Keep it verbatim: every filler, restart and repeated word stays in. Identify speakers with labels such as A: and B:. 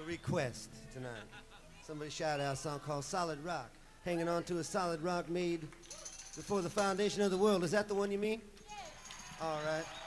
A: request tonight. Somebody shout out a song called Solid Rock. Hanging on to a solid rock made before the foundation of the world. Is that the one you mean? All right.